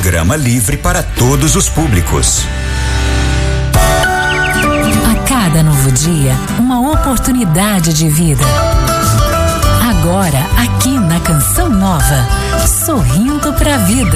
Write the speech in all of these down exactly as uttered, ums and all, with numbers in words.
Grama livre para todos os públicos. A cada novo dia, uma oportunidade de vida. Agora, aqui na Canção Nova, sorrindo pra vida.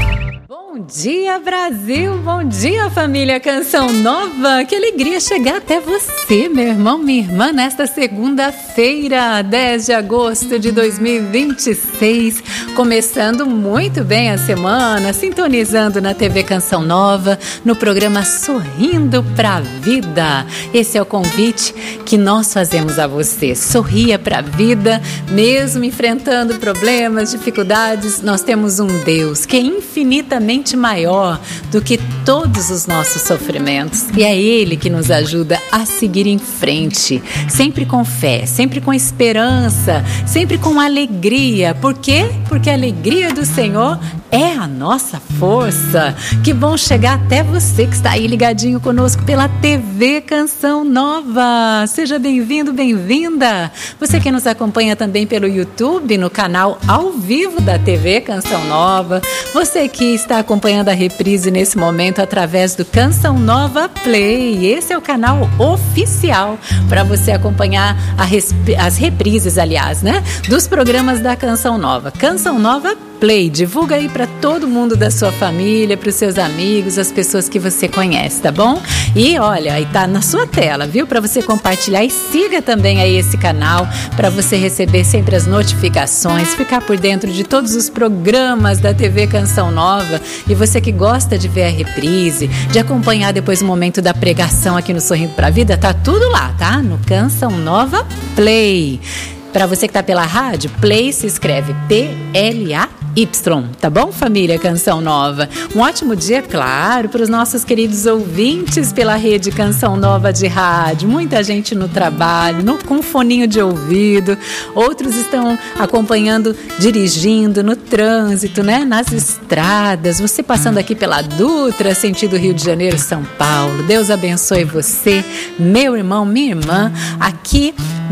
Bom dia, Brasil! Bom dia, família Canção Nova! Que alegria chegar até você, meu irmão, minha irmã, nesta segunda-feira, dez de agosto de dois mil e vinte e seis. Começando muito bem a semana, sintonizando na T V Canção Nova, no programa Sorrindo pra Vida. Esse é o convite que nós fazemos a você. Sorria pra vida, mesmo enfrentando problemas, dificuldades, nós temos um Deus que é infinitamente maior do que todos os nossos sofrimentos. E é Ele que nos ajuda a seguir em frente, sempre com fé, sempre com esperança, sempre com alegria. Por quê? Porque a alegria do Senhor é a nossa força. Que bom chegar até você que está aí ligadinho conosco pela T V Canção Nova. Seja bem-vindo, bem-vinda. Você que nos acompanha também pelo YouTube, no canal ao vivo da T V Canção Nova. Você que está acompanhando a reprise nesse momento através do Canção Nova Play. Esse é o canal oficial para você acompanhar a resp- as reprises, aliás, né? Dos programas da Canção Nova. Canção Nova Play, divulga aí para todo mundo da sua família, para os seus amigos, as pessoas que você conhece, tá bom? E olha, aí tá na sua tela, viu? Para você compartilhar e siga também aí esse canal para você receber sempre as notificações, ficar por dentro de todos os programas da T V Canção Nova. E você que gosta de ver a reprise, de acompanhar depois o momento da pregação aqui no Sorrindo pra Vida, tá tudo lá, tá? No Canção Nova Play. Para você que está pela rádio, Play se escreve P L A Y, tá bom, família Canção Nova? Um ótimo dia, claro, para os nossos queridos ouvintes pela rede Canção Nova de rádio. Muita gente no trabalho, no, com foninho de ouvido. Outros estão acompanhando, dirigindo, no trânsito, né? Nas estradas. Você passando aqui pela Dutra, sentido Rio de Janeiro, São Paulo. Deus abençoe você, meu irmão, minha irmã, aqui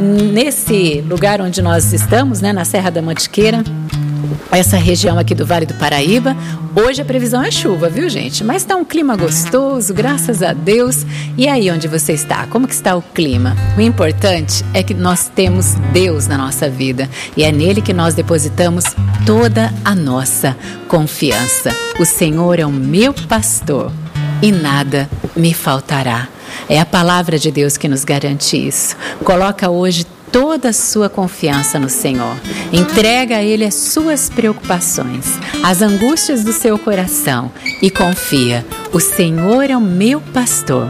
nesse lugar onde nós estamos, né? Na Serra da Mantiqueira. Essa região aqui do Vale do Paraíba. Hoje a previsão é chuva, viu, gente? Mas está um clima gostoso, graças a Deus. E aí onde você está? Como que está o clima? O importante é que nós temos Deus na nossa vida. E é nele que nós depositamos toda a nossa confiança. O Senhor é o meu pastor e nada me faltará. É a palavra de Deus que nos garante isso. Coloca hoje toda a sua confiança no Senhor. Entrega a Ele as suas preocupações, as angústias do seu coração e confia. O Senhor é o meu pastor,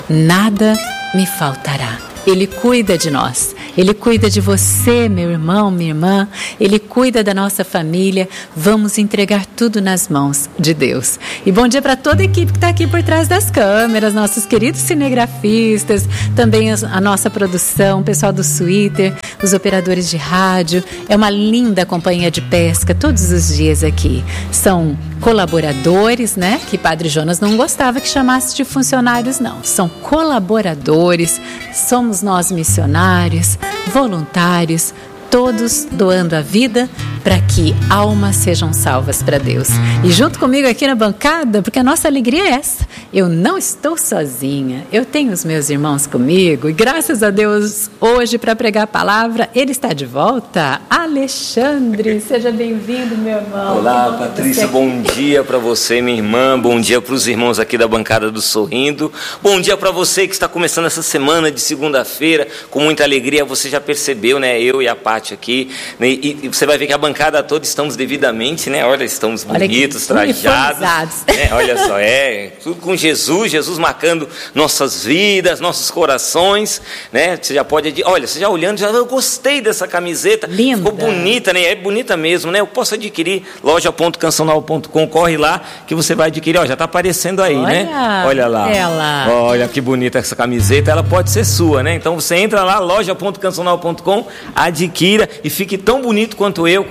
nada me faltará. Ele cuida de nós. Ele cuida de você, meu irmão, minha irmã. Ele cuida da nossa família. Vamos entregar tudo nas mãos de Deus. E bom dia para toda a equipe que está aqui por trás das câmeras, nossos queridos cinegrafistas, também a nossa produção, o pessoal do Twitter, os operadores de rádio. É uma linda companhia de pesca todos os dias aqui. São colaboradores, né? Que Padre Jonas não gostava que chamasse de funcionários, não. São colaboradores, somos nós missionários, voluntários, todos doando a vida para que almas sejam salvas para Deus. E junto comigo aqui na bancada, porque a nossa alegria é essa, eu não estou sozinha, eu tenho os meus irmãos comigo e graças a Deus hoje para pregar a palavra, ele está de volta, Alexandre, seja bem-vindo, meu irmão. Olá, Patrícia, bom dia para você, minha irmã, bom dia para os irmãos aqui da bancada do Sorrindo, bom dia para você que está começando essa semana de segunda-feira com muita alegria. Você já percebeu, né, eu e a Paty aqui, né, e, e você vai ver que a bancada toda estamos devidamente, né, olha, estamos bonitos, trajados, né, olha só, é, tudo com Jesus, Jesus marcando nossas vidas, nossos corações, né, você já pode, olha, você já olhando, já, eu gostei dessa camiseta, linda, ficou bonita, né, é bonita mesmo, né, eu posso adquirir, loja ponto canção nova ponto com, corre lá que você vai adquirir, ó, já está aparecendo aí, olha, né, olha lá, ela. Olha que bonita essa camiseta, ela pode ser sua, né, então você entra lá, loja ponto canção nova ponto com, adquira e fique tão bonito quanto eu, com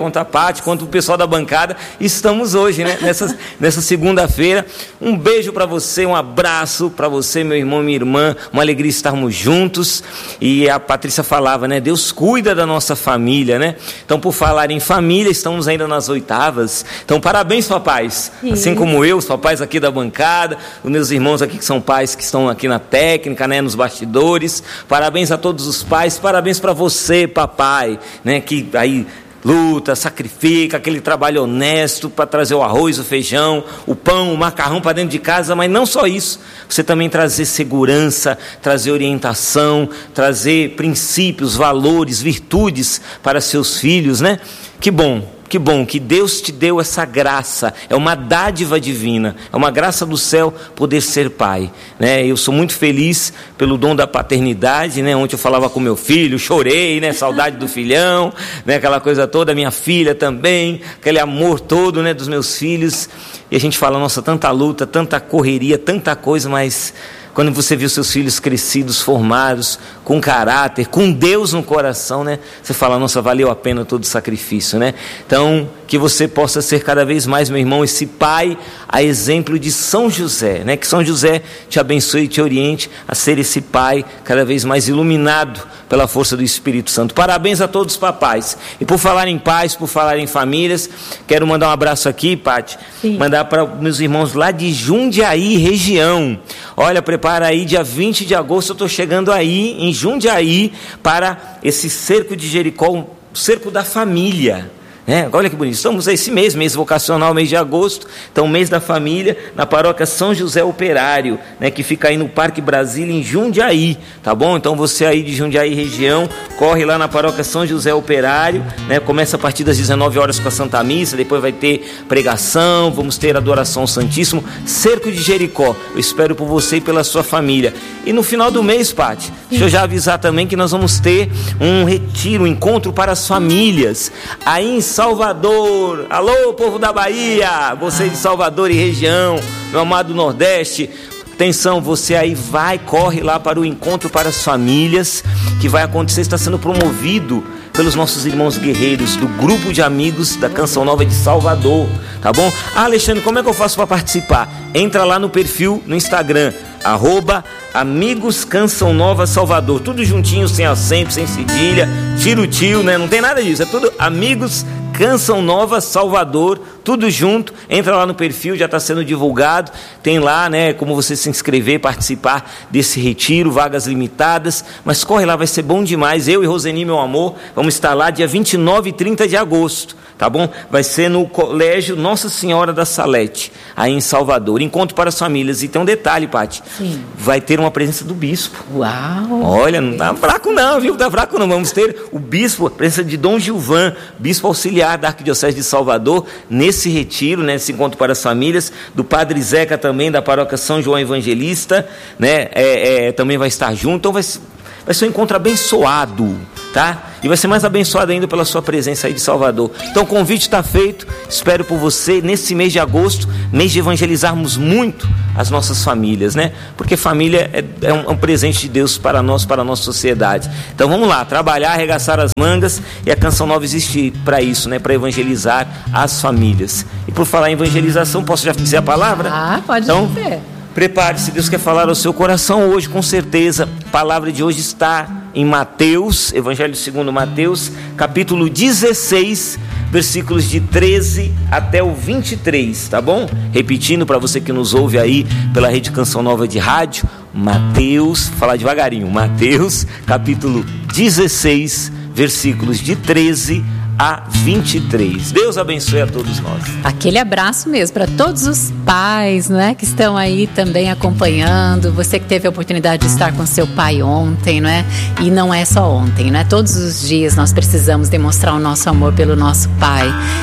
quanto a Paty, quanto o pessoal da bancada, estamos hoje, né? Nessa, nessa segunda-feira. Um beijo para você, um abraço para você, meu irmão, minha irmã. Uma alegria estarmos juntos. E a Patrícia falava, né? Deus cuida da nossa família, né? Então, por falar em família, estamos ainda nas oitavas. Então, parabéns, papais. Sim. Assim como eu, os papais aqui da bancada, os meus irmãos aqui que são pais que estão aqui na técnica, né? Nos bastidores. Parabéns a todos os pais. Parabéns para você, papai, né? Que aí luta, sacrifica, aquele trabalho honesto para trazer o arroz, o feijão, o pão, o macarrão para dentro de casa, mas não só isso, você também trazer segurança, trazer orientação, trazer princípios, valores, virtudes para seus filhos, né? Que bom. Que bom que Deus te deu essa graça, é uma dádiva divina, é uma graça do céu poder ser pai, né? Eu sou muito feliz pelo dom da paternidade, né? Ontem eu falava com meu filho, chorei, né? Saudade do filhão, né? Aquela coisa toda, minha filha também, aquele amor todo, né? Dos meus filhos, e a gente fala, nossa, tanta luta, tanta correria, tanta coisa, mas quando você viu seus filhos crescidos, formados, com caráter, com Deus no coração, né? Você fala, nossa, valeu a pena todo o sacrifício, né? Então, que você possa ser cada vez mais, meu irmão, esse pai, a exemplo de São José, né? Que São José te abençoe e te oriente a ser esse pai cada vez mais iluminado pela força do Espírito Santo. Parabéns a todos os papais. E por falar em pais, por falar em famílias, quero mandar um abraço aqui, Paty, mandar para meus irmãos lá de Jundiaí, região. Olha, prepara aí, dia vinte de agosto, eu estou chegando aí, em Jundiaí, para esse cerco de Jericó, o cerco da família. É, olha que bonito, estamos esse mês, mês vocacional, mês de agosto, então mês da família, na paróquia São José Operário, né, que fica aí no Parque Brasília, em Jundiaí, tá bom? Então você aí de Jundiaí região, corre lá na paróquia São José Operário, né, começa a partir das dezenove horas com a Santa Missa, depois vai ter pregação, vamos ter adoração ao Santíssimo, cerco de Jericó, eu espero por você e pela sua família. E no final do mês, Paty, deixa eu já avisar também que nós vamos ter um retiro, um encontro para as famílias, aí em Salvador. Alô, povo da Bahia, você de Salvador e região, meu amado Nordeste, atenção, você aí vai, corre lá para o encontro para as famílias, que vai acontecer, está sendo promovido pelos nossos irmãos guerreiros do grupo de amigos da Canção Nova de Salvador, tá bom? Ah, Alexandre, como é que eu faço para participar? Entra lá no perfil no Instagram, arroba Amigos Canção Nova Salvador, tudo juntinho, sem acento, sem cedilha, tira o tio, né? Não tem nada disso, é tudo Amigos Canção Nova Salvador, tudo junto. Entra lá no perfil, já está sendo divulgado, tem lá, né, como você se inscrever, participar desse retiro, vagas limitadas, mas corre lá, vai ser bom demais. Eu e Roseni, meu amor, vamos estar lá dia vinte e nove e trinta de agosto, tá bom? Vai ser no Colégio Nossa Senhora da Salete, aí em Salvador, encontro para as famílias. E tem um detalhe, Paty, sim, vai ter uma presença do bispo. Uau! Olha, não tá fraco não, viu? Não tá fraco não, vamos ter o bispo, a presença de Dom Gilvan, bispo auxiliar da Arquidiocese de Salvador, nesse retiro, né, nesse encontro para as famílias, do Padre Zeca também, da paróquia São João Evangelista, né, é, é, também vai estar junto, então vai, vai ser um encontro abençoado, tá? E vai ser mais abençoado ainda pela sua presença aí de Salvador. Então o convite está feito, espero por você nesse mês de agosto, mês de evangelizarmos muito as nossas famílias, né? Porque família é, é, um, é um presente de Deus para nós, para a nossa sociedade. Então vamos lá, trabalhar, arregaçar as mangas, e a Canção Nova existe para isso, né? Para evangelizar as famílias. E por falar em evangelização, posso já dizer a palavra? Ah, pode então, dizer. Prepare-se, Deus quer falar ao seu coração hoje, com certeza. A palavra de hoje está em Mateus, Evangelho segundo Mateus, capítulo dezesseis, versículos de treze até o vinte e três, tá bom? Repetindo para você que nos ouve aí pela Rede Canção Nova de Rádio, Mateus, vou falar devagarinho, Mateus, capítulo dezesseis, versículos de treze a vinte e três. Deus abençoe a todos nós. Aquele abraço mesmo para todos os pais, não é, que estão aí também acompanhando. Você que teve a oportunidade de estar com seu pai ontem, não é? E não é só ontem, não é? Todos os dias nós precisamos demonstrar o nosso amor pelo nosso pai.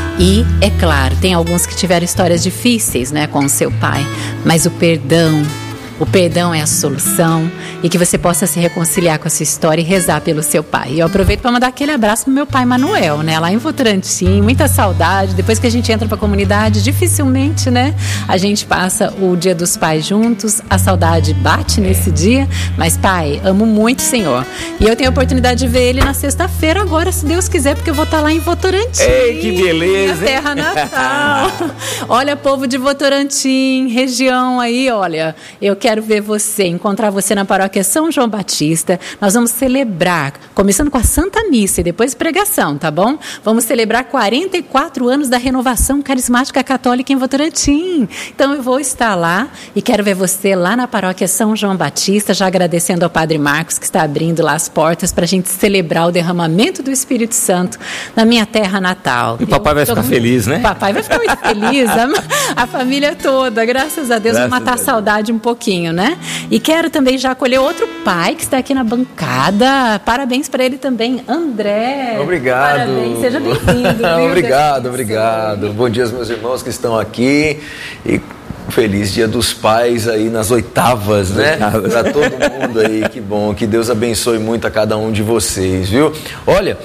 E é claro, tem alguns que tiveram histórias difíceis, né, com o seu pai, mas o perdão o perdão é a solução e que você possa se reconciliar com a sua história e rezar pelo seu pai. E eu aproveito para mandar aquele abraço pro meu pai Manuel, né? Lá em Votorantim, muita saudade. Depois que a gente entra para a comunidade, dificilmente, né? A gente passa o Dia dos Pais juntos, a saudade bate nesse dia, mas pai, amo muito o Senhor. E eu tenho a oportunidade de ver ele na sexta-feira agora, se Deus quiser, porque eu vou estar lá em Votorantim. Ei, que beleza! Minha terra natal. Olha, povo de Votorantim, região aí, olha, eu quero ver você, encontrar você na paróquia São João Batista. Nós vamos celebrar, começando com a Santa Missa e depois pregação, tá bom? Vamos celebrar quarenta e quatro anos da renovação carismática católica em Votorantim. Então eu vou estar lá e quero ver você lá na paróquia São João Batista, já agradecendo ao Padre Marcos que está abrindo lá as portas para a gente celebrar o derramamento do Espírito Santo na minha terra natal. E o papai vai ficar muito feliz, né? O papai vai ficar muito feliz, a, a família toda, graças a Deus, Graças vou matar a saudade um pouquinho, né? E quero também já acolher outro pai que está aqui na bancada. Parabéns para ele também, André. Obrigado. Parabéns, seja bem-vindo. Obrigado, obrigado. Bom dia aos meus irmãos que estão aqui e feliz Dia dos Pais aí nas oitavas, né? Para todo mundo aí, que bom, que Deus abençoe muito a cada um de vocês, viu? Olha,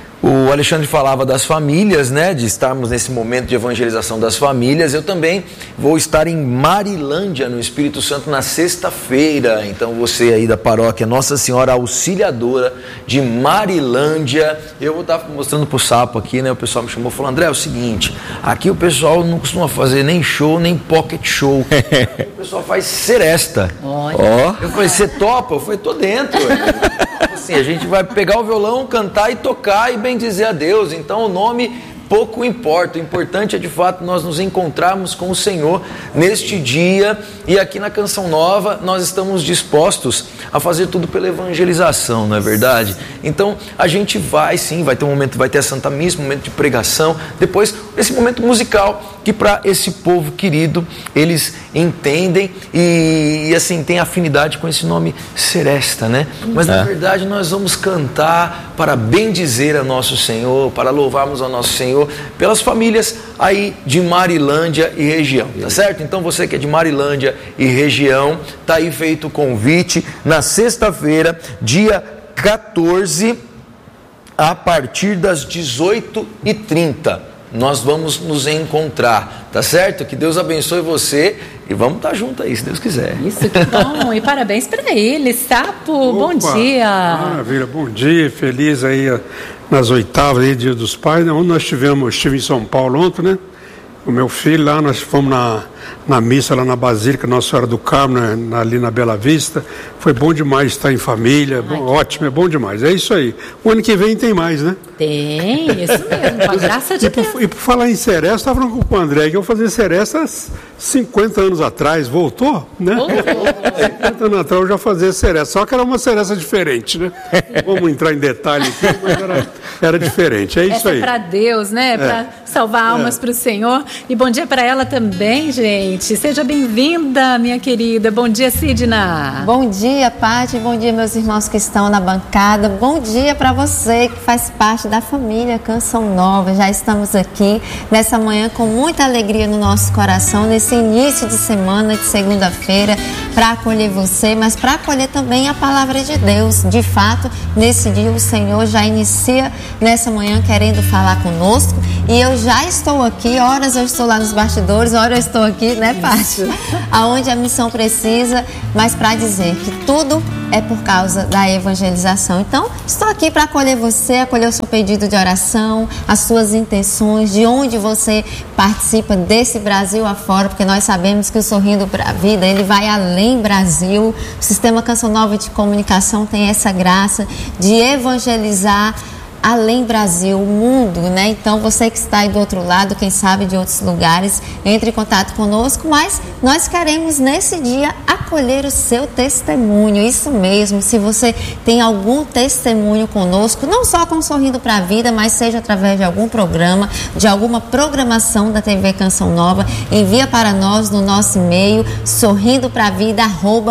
o Alexandre falava das famílias, né? De estarmos nesse momento de evangelização das famílias. Eu também vou estar em Marilândia, no Espírito Santo, na sexta-feira. Então você aí da paróquia Nossa Senhora Auxiliadora de Marilândia. Eu vou estar mostrando pro Sapo aqui, né? O pessoal me chamou e falou: André, é o seguinte, aqui o pessoal não costuma fazer nem show, nem pocket show. O pessoal faz seresta. Olha. Oh. Eu falei, você topa? Eu falei, tô dentro. Assim, a gente vai pegar o violão, cantar e tocar e bem dizer a Deus. Então o nome pouco importa, o importante é de fato nós nos encontrarmos com o Senhor neste dia. E aqui na Canção Nova nós estamos dispostos a fazer tudo pela evangelização, não é verdade? Então a gente vai sim, vai ter um momento, vai ter a Santa Missa, um momento de pregação, depois esse momento musical que para esse povo querido eles entendem e, e assim tem afinidade com esse nome Seresta, né? Mas na verdade nós vamos cantar para bendizer a nosso Senhor, para louvarmos ao nosso Senhor pelas famílias aí de Marilândia e região, tá certo? Então você que é de Marilândia e região, tá aí feito o convite na sexta-feira, dia quatorze, a partir das dezoito e trinta. Nós vamos nos encontrar, tá certo? Que Deus abençoe você e vamos estar juntos aí, se Deus quiser. Isso, que bom. E parabéns para ele, Sapo. Opa, bom dia. Maravilha, bom dia. Feliz aí nas oitavas aí, Dia dos Pais, né? Onde nós tivemos, estive em São Paulo ontem, né? O meu filho lá, nós fomos na, na missa lá na Basílica Nossa Senhora do Carmo, né, ali na Bela Vista. Foi bom demais estar em família, bom, ótimo, é bom demais. É isso aí. O ano que vem tem mais, né? Tem, isso mesmo, com a graça de e Deus. Por, e por falar em seresta, eu estava falando com o André que eu fazia seresta cinquenta anos atrás, voltou, né? cinquenta anos atrás eu já fazia seresta, só que era uma seresta diferente, né? Vamos entrar em detalhe aqui, mas era, era diferente, é isso Essa aí. É para Deus, né? É. Para salvar almas é. para o Senhor. E bom dia para ela também, gente. Seja bem-vinda, minha querida. Bom dia, Sidna. Bom dia, Paty. Bom dia, meus irmãos que estão na bancada. Bom dia para você que faz parte da família Canção Nova. Já estamos aqui nessa manhã com muita alegria no nosso coração, nesse início de semana, de segunda-feira, para acolher você, mas para acolher também a palavra de Deus. De fato, nesse dia o Senhor já inicia nessa manhã querendo falar conosco e eu já estou aqui, horas eu estou lá nos bastidores, horas eu estou aqui, né, Paty? Aonde a missão precisa, mas para dizer que tudo é por causa da evangelização. Então, estou aqui para acolher você, acolher o seu pedido de oração, as suas intenções, de onde você participa desse Brasil afora, porque nós sabemos que o Sorrindo para a Vida, ele vai além Brasil. O Sistema Canção Nova de Comunicação tem essa graça de evangelizar além Brasil, o mundo, né? Então, você que está aí do outro lado, quem sabe de outros lugares, entre em contato conosco, mas nós queremos nesse dia acolher o seu testemunho, isso mesmo. Se você tem algum testemunho conosco, não só com Sorrindo para a Vida, mas seja através de algum programa, de alguma programação da T V Canção Nova, envia para nós no nosso e-mail sorrindo para a vida arroba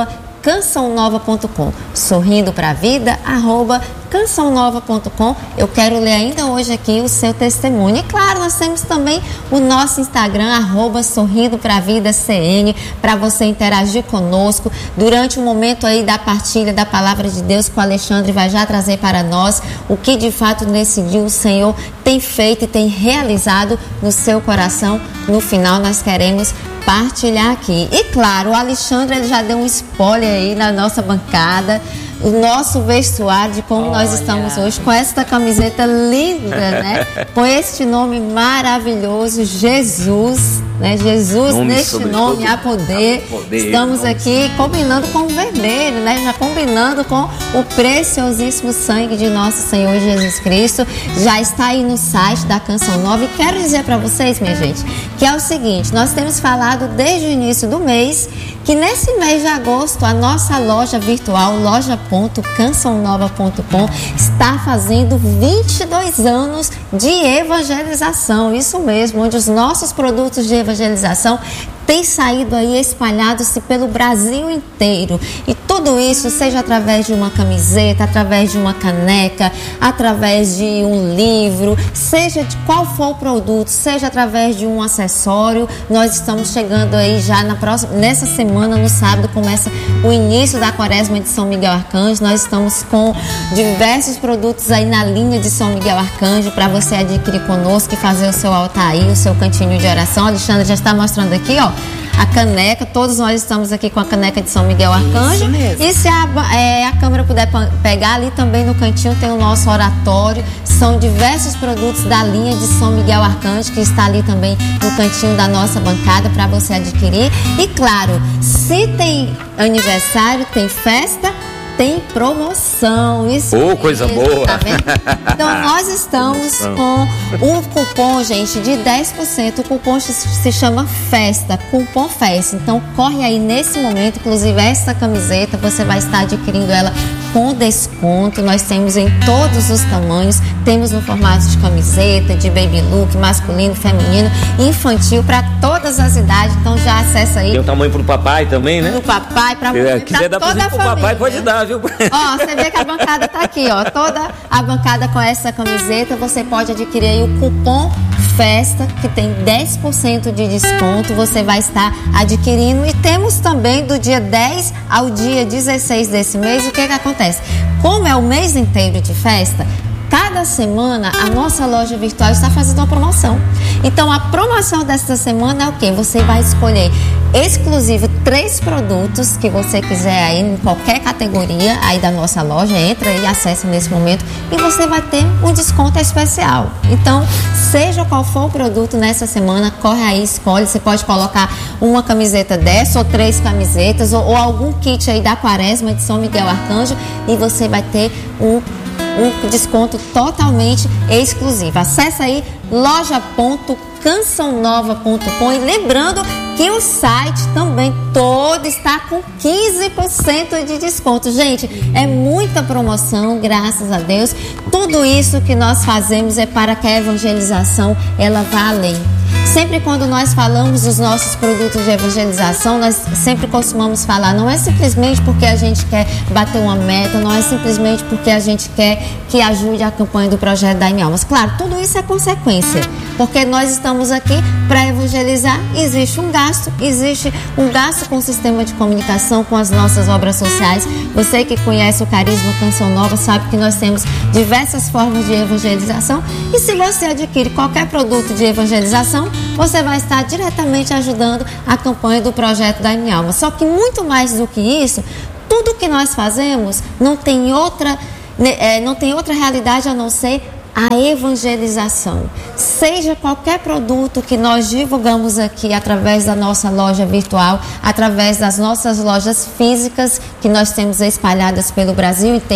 canção nova ponto com, sorrindo para a vida, arroba canção nova ponto com. Eu quero ler ainda hoje aqui o seu testemunho. E claro, nós temos também o nosso Instagram, arroba sorrindo pra vida C N, para você interagir conosco durante o momento aí da partilha da palavra de Deus, que o Alexandre vai já trazer para nós o que de fato nesse dia o Senhor tem feito e tem realizado no seu coração. No final nós queremos partilhar aqui. E claro, o Alexandre ele já deu um spoiler aí na nossa bancada, o nosso vestuário de como Olha. nós estamos hoje, com esta camiseta linda, né? Com este nome maravilhoso, Jesus, né? Jesus, nome neste nome há poder. poder. Estamos aqui combinando com o vermelho, né? Já combinando com o preciosíssimo sangue de nosso Senhor Jesus Cristo. Já está aí no site da Canção Nova. E quero dizer para vocês, minha gente, que é o seguinte: nós temos falado desde o início do mês que nesse mês de agosto a nossa loja virtual, loja ponto canção nova ponto com, está fazendo vinte e dois anos de evangelização. Isso mesmo, onde os nossos produtos de evangelização têm saído aí espalhados-se pelo Brasil inteiro. E tudo isso, seja através de uma camiseta, através de uma caneca, através de um livro, seja de qual for o produto, seja através de um acessório. Nós estamos chegando aí já na próxima, nessa semana, no sábado, começa o início da Quaresma de São Miguel Arcanjo. Nós estamos com diversos produtos aí na linha de São Miguel Arcanjo para você adquirir conosco e fazer o seu altar aí, o seu cantinho de oração. O Alexandre já está mostrando aqui, ó, a caneca. Todos nós estamos aqui com a caneca de São Miguel Arcanjo. E se a, é, a câmera puder pegar, ali também no cantinho tem o nosso oratório. São diversos produtos da linha de São Miguel Arcanjo, que está ali também no cantinho da nossa bancada para você adquirir. E claro, se tem aniversário, tem festa, tem promoção. Isso oh, mesmo, coisa boa. Tá vendo? Então nós estamos com um cupom, gente, de dez por cento. O cupom se chama Festa, cupom Festa. Então corre aí nesse momento. Inclusive essa camiseta você vai estar adquirindo ela com desconto. Nós temos em todos os tamanhos. Temos no formato de camiseta, de baby look, masculino, feminino, infantil, para todas as idades. Então já acessa aí. Tem um tamanho pro papai também, né? Pro papai, pra mulher, quiser dar toda a família. Papai pode dar, viu? Ó, você vê que a bancada tá aqui, ó. Toda a bancada com essa camiseta, você pode adquirir aí o cupom Festa, que tem dez por cento de desconto. Você vai estar adquirindo. E temos também do dia dez ao dia dezesseis desse mês. O que que acontece? Como é o mês inteiro de festa, cada semana a nossa loja virtual está fazendo uma promoção. Então a promoção desta semana é o quê? Você vai escolher exclusivo três produtos que você quiser aí em qualquer categoria aí da nossa loja. Entra e acessa nesse momento e você vai ter um desconto especial. Então, seja qual for o produto nessa semana, corre aí, escolhe. Você pode colocar uma camiseta dessa ou três camisetas ou, ou algum kit aí da Quaresma de São Miguel Arcanjo e você vai ter um um desconto totalmente exclusivo. Acesse aí loja ponto canção nova ponto com e lembrando que o site também todo está com quinze por cento de desconto. Gente, é muita promoção, graças a Deus. Tudo isso que nós fazemos é para que a evangelização ela vá além. Sempre quando nós falamos dos nossos produtos de evangelização, nós sempre costumamos falar, não é simplesmente porque a gente quer bater uma meta, não é simplesmente porque a gente quer que ajude a campanha do Projeto Dai-me Almas. Claro, tudo isso é consequência, porque nós estamos aqui para evangelizar. Existe um gasto, existe um gasto com o sistema de comunicação, com as nossas obras sociais. Você que conhece o Carisma Canção Nova sabe que nós temos diversas formas de evangelização e se você adquire qualquer produto de evangelização, você vai estar diretamente ajudando a campanha do Projeto Dai-me Almas. Só que muito mais do que isso, tudo que nós fazemos não tem outra, é, não tem outra realidade a não ser a evangelização. Seja qualquer produto que nós divulgamos aqui através da nossa loja virtual, através das nossas lojas físicas que nós temos espalhadas pelo Brasil inteiro,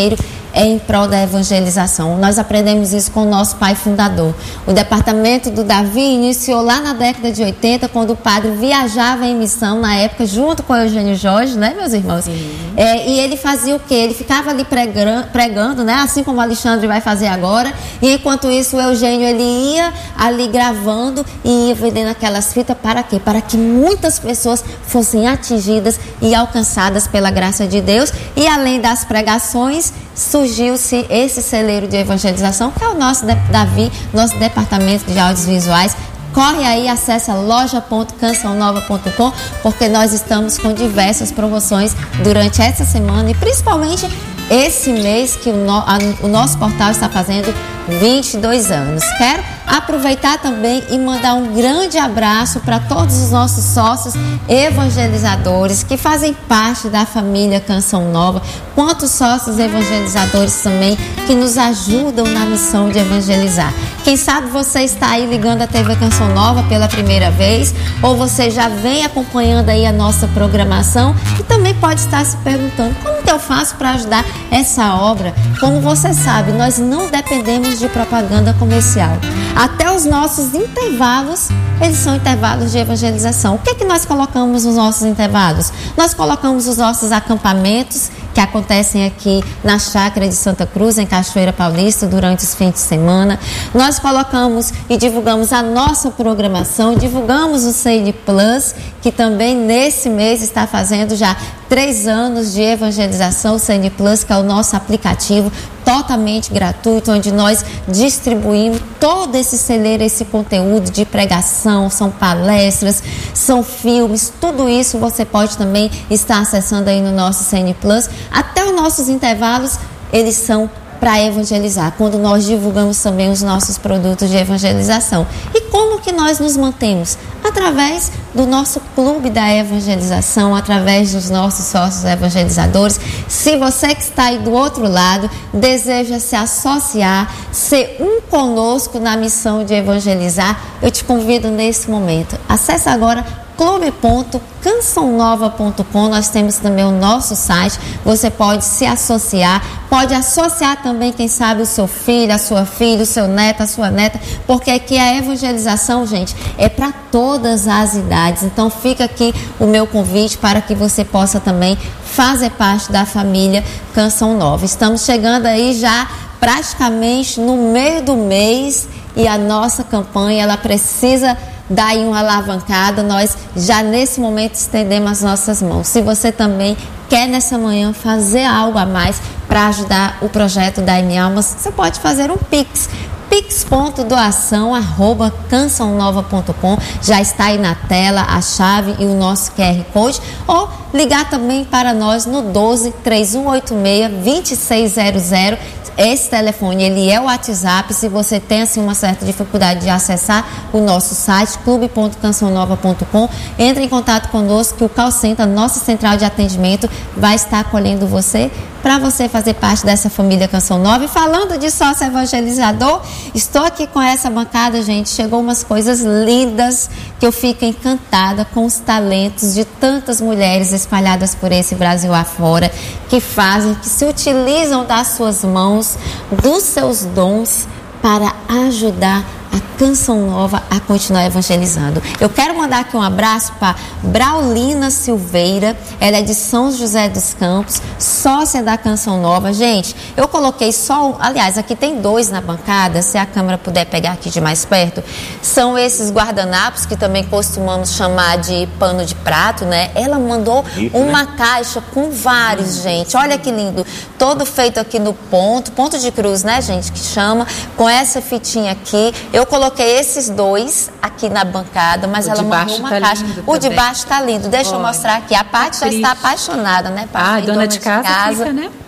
é em prol da evangelização. Nós aprendemos isso com o nosso pai fundador. O departamento do Davi iniciou lá na década de oitenta, quando o padre viajava em missão, na época, junto com o Eugênio Jorge, né, meus irmãos? É, e ele fazia o quê? Ele ficava ali pregando, pregando, né, assim como o Alexandre vai fazer agora, e enquanto isso o Eugênio, ele ia ali gravando e ia vendendo aquelas fitas, para quê? Para que muitas pessoas fossem atingidas e alcançadas pela graça de Deus. E além das pregações, surgiu-se esse celeiro de evangelização, que é o nosso Davi, nosso departamento de audiovisuais. Corre aí, acessa loja ponto canção nova ponto com, porque nós estamos com diversas promoções durante essa semana e principalmente esse mês que o, no, a, o nosso portal está fazendo vinte e dois anos. Quero aproveitar também e mandar um grande abraço para todos os nossos sócios evangelizadores que fazem parte da família Canção Nova, quantos sócios evangelizadores também que nos ajudam na missão de evangelizar. Quem sabe você está aí ligando a T V Canção Nova pela primeira vez, ou você já vem acompanhando aí a nossa programação e também pode estar se perguntando: como que eu faço para ajudar essa obra? Como você sabe, nós não dependemos de propaganda comercial. Até os nossos intervalos, eles são intervalos de evangelização. O que é que nós colocamos nos nossos intervalos? Nós colocamos os nossos acampamentos, que acontecem aqui na Chácara de Santa Cruz, em Cachoeira Paulista, durante os fins de semana. Nós colocamos e divulgamos a nossa programação, divulgamos o C I D Plus, que também nesse mês está fazendo já três anos de evangelização. O C I D Plus, que é o nosso aplicativo totalmente gratuito, onde nós distribuímos todo esse celeiro, esse conteúdo de pregação, são palestras, são filmes, tudo isso você pode também estar acessando aí no nosso C I D Plus. Até os nossos intervalos, eles são para evangelizar, quando nós divulgamos também os nossos produtos de evangelização. E como que nós nos mantemos? Através do nosso clube da evangelização, através dos nossos sócios evangelizadores. Se você que está aí do outro lado deseja se associar, ser um conosco na missão de evangelizar, eu te convido nesse momento. Acesse agora clube ponto canção nova ponto com. Nós temos também o nosso site. Você pode se associar, pode associar também, quem sabe, o seu filho, a sua filha, o seu neto, a sua neta, porque aqui a evangelização, gente, é para todas as idades. Então fica aqui o meu convite para que você possa também fazer parte da família Canção Nova. Estamos chegando aí já praticamente no meio do mês e a nossa campanha, ela precisa dar aí uma alavancada. Nós já nesse momento estendemos as nossas mãos. Se você também quer nessa manhã fazer algo a mais para ajudar o projeto da M Almas, você pode fazer um Pix. pix ponto doação arroba canção nova ponto com. Já está aí na tela a chave e o nosso Q R Code. Ou ligar também para nós no doze, três um oito seis, dois seis zero zero. Esse telefone, ele é o WhatsApp. Se você tem assim uma certa dificuldade de acessar o nosso site, clube ponto canção nova ponto com, entre em contato conosco que o call center, a nossa central de atendimento, vai estar acolhendo você para você fazer parte dessa família Canção Nova. E falando de sócio evangelizador, estou aqui com essa bancada, gente. Chegou umas coisas lindas que eu fico encantada com os talentos de tantas mulheres espalhadas por esse Brasil afora, que fazem, que se utilizam das suas mãos, dos seus dons, para ajudar a Canção Nova a continuar evangelizando. Eu quero mandar aqui um abraço para Braulina Silveira, ela é de São José dos Campos, sócia da Canção Nova. Gente, eu coloquei só um, aliás, aqui tem dois na bancada, se a câmera puder pegar aqui de mais perto, são esses guardanapos que também costumamos chamar de pano de prato, né? Ela mandou Rico, uma né? caixa com vários, gente, olha que lindo, todo feito aqui no ponto, ponto de cruz, né, gente, que chama, com essa fitinha aqui. Eu coloquei esses dois aqui na bancada, mas o ela mandou uma tá caixa. O de baixo tá lindo. Deixa Olha, eu mostrar aqui. A Paty já está apaixonada, né, Paty? Ah, dona, dona de casa, de casa. Fica, né?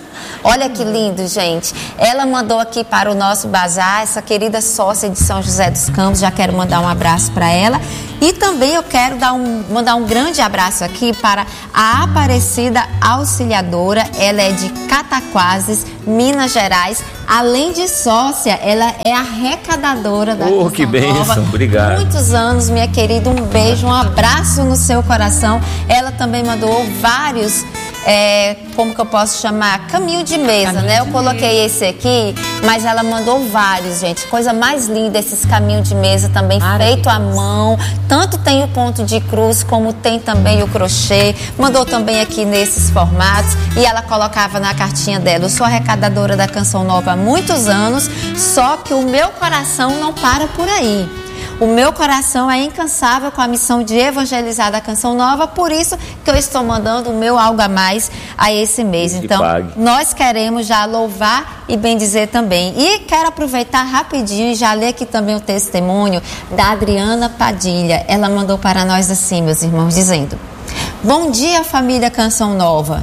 Olha que lindo, gente. Ela mandou aqui para o nosso bazar, essa querida sócia de São José dos Campos. Já quero mandar um abraço para ela. E também eu quero dar um, mandar um grande abraço aqui para a Aparecida Auxiliadora. Ela é de Cataquases, Minas Gerais. Além de sócia, ela é arrecadadora da Oh, que bênção, obrigado. Muitos anos, minha querida. Um beijo, um abraço no seu coração. Ela também mandou vários é, como que eu posso chamar? Caminho de mesa, caminho né? Eu coloquei mesa. Esse aqui, mas ela mandou vários, gente. Coisa mais linda, esses caminhos de mesa também, feito à mão. Tanto tem o ponto de cruz, como tem também o crochê. Mandou também aqui nesses formatos. E ela colocava na cartinha dela: eu sou arrecadadora da Canção Nova há muitos anos, só que o meu coração não para por aí. O meu coração é incansável com a missão de evangelizar da Canção Nova, por isso que eu estou mandando o meu algo a mais a esse mês. Então, nós queremos já louvar e bendizer também. E quero aproveitar rapidinho e já ler aqui também o testemunho da Adriana Padilha. Ela mandou para nós assim, meus irmãos, dizendo: bom dia, família Canção Nova.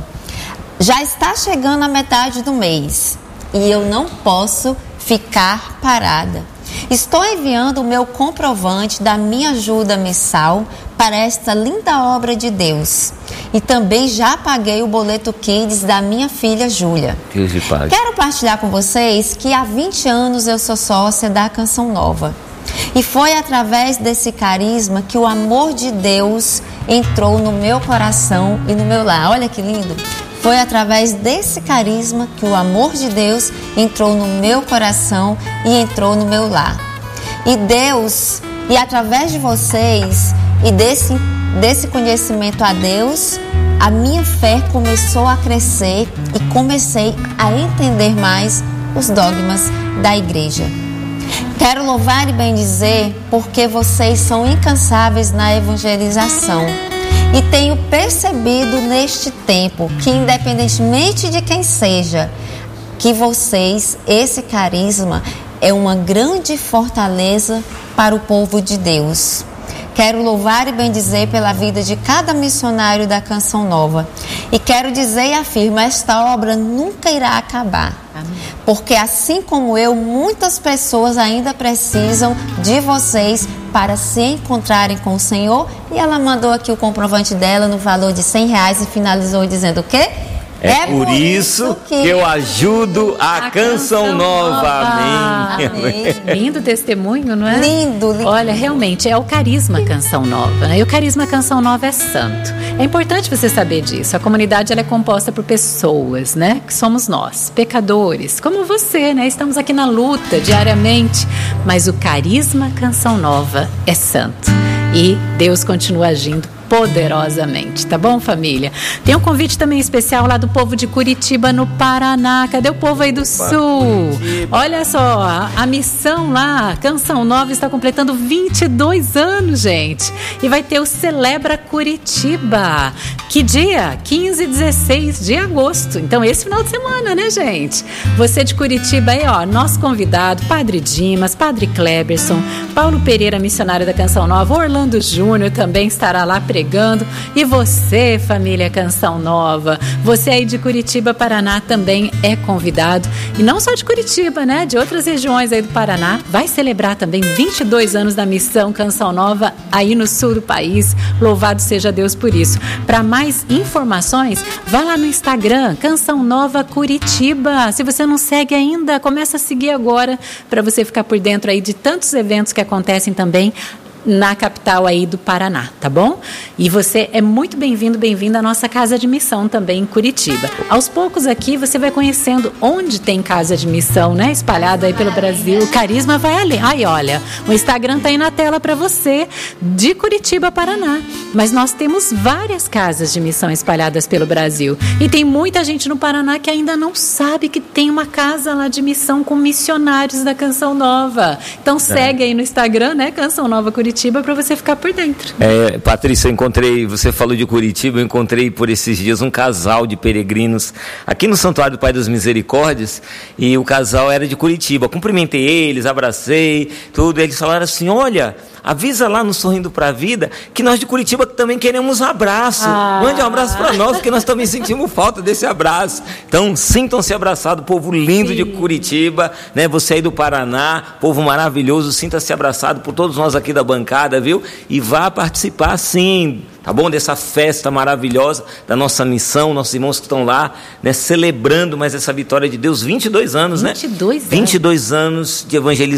Já está chegando a metade do mês e eu não posso ficar parada. Estou enviando o meu comprovante da minha ajuda mensal para esta linda obra de Deus. E também já paguei o boleto Kids da minha filha Júlia. Quero partilhar com vocês que há vinte anos eu sou sócia da Canção Nova. E foi através desse carisma que o amor de Deus entrou no meu coração e no meu lar. Olha que lindo! Foi através desse carisma que o amor de Deus entrou no meu coração e entrou no meu lar. E Deus, e através de vocês e desse, desse conhecimento a Deus, a minha fé começou a crescer e comecei a entender mais os dogmas da igreja. Quero louvar e bendizer porque vocês são incansáveis na evangelização. E tenho percebido neste tempo que, independentemente de quem seja, que vocês, esse carisma, é uma grande fortaleza para o povo de Deus. Quero louvar e bendizer pela vida de cada missionário da Canção Nova. E quero dizer e afirmo, esta obra nunca irá acabar. Amém. Porque assim como eu, muitas pessoas ainda precisam de vocês para se encontrarem com o Senhor. E ela mandou aqui o comprovante dela no valor de cem reais e finalizou dizendo o quê? É, é por isso que, que eu ajudo a, a Canção, Canção Nova. Nova. Amém. Amém. Lindo testemunho, não é? Lindo, lindo. Olha, realmente é o carisma Canção Nova, né? E o carisma Canção Nova é santo. É importante você saber disso. A comunidade ela é composta por pessoas, né? Que somos nós, pecadores, como você, né? Estamos aqui na luta diariamente, mas o carisma Canção Nova é santo. E Deus continua agindo poderosamente, tá bom, família? Tem um convite também especial lá do povo de Curitiba, no Paraná. Cadê o povo aí do Sul? Olha só, a, a missão lá, Canção Nova, está completando vinte e dois anos, gente. E vai ter o Celebra Curitiba. Que dia? quinze e dezesseis de agosto. Então, esse final de semana, né, gente? Você de Curitiba aí, ó, nosso convidado, Padre Dimas, Padre Kleberson, Paulo Pereira, missionário da Canção Nova, Orlando Júnior também estará lá pregando. E você, família Canção Nova, você aí de Curitiba, Paraná, também é convidado. E não só de Curitiba, né? De outras regiões aí do Paraná. Vai celebrar também vinte e dois anos da missão Canção Nova aí no sul do país. Louvado seja Deus por isso. Para mais informações, vá lá no Instagram, Canção Nova Curitiba. Se você não segue ainda, começa a seguir agora para você ficar por dentro aí de tantos eventos que acontecem também na capital aí do Paraná, tá bom? E você é muito bem-vindo, bem-vinda à nossa casa de missão também em Curitiba. Aos poucos aqui você vai conhecendo onde tem casa de missão, né? Espalhada aí pelo Brasil. O carisma vai além. Ai, olha, o Instagram tá aí na tela para você, de Curitiba, Paraná. Mas nós temos várias casas de missão espalhadas pelo Brasil. E tem muita gente no Paraná que ainda não sabe que tem uma casa lá de missão com missionários da Canção Nova. Então segue aí no Instagram, né? Canção Nova Curitiba, para você ficar por dentro. É, Patrícia, eu encontrei, você falou de Curitiba, eu encontrei por esses dias um casal de peregrinos aqui no Santuário do Pai das Misericórdias, e o casal era de Curitiba. Cumprimentei eles, abracei, tudo, e eles falaram assim: olha, avisa lá no Sorrindo para a Vida que nós de Curitiba também queremos um abraço. Ah. Mande um abraço para nós, porque nós também sentimos falta desse abraço. Então, sintam-se abraçados, povo lindo Sim. de Curitiba, né? Você aí do Paraná, povo maravilhoso, sinta-se abraçado por todos nós aqui da bancada, viu? E vá participar, sim, tá bom? Dessa festa maravilhosa da nossa missão, nossos irmãos que estão lá, né? Celebrando mais essa vitória de Deus, vinte e dois anos, vinte e dois né? anos. vinte e dois anos de evangelização.